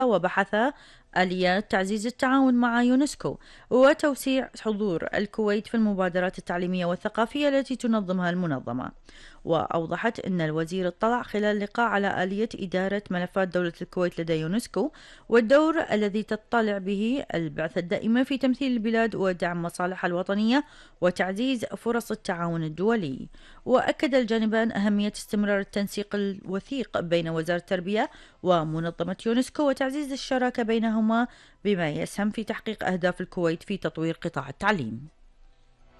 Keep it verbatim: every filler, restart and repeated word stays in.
وبحث آليات تعزيز التعاون مع يونسكو وتوسيع حضور الكويت في المبادرات التعليمية والثقافية التي تنظمها المنظمة. وأوضحت أن الوزير اطلع خلال اللقاء على آلية إدارة ملفات دولة الكويت لدى يونسكو والدور الذي تطلع به البعثة الدائمة في تمثيل البلاد ودعم مصالحها الوطنية وتعزيز فرص التعاون الدولي. وأكد الجانبان أهمية استمرار التنسيق الوثيق بين وزارة التربية ومنظمة يونسكو وتعزيز الشراكة بينهما بما يسهم في تحقيق أهداف الكويت في تطوير قطاع التعليم.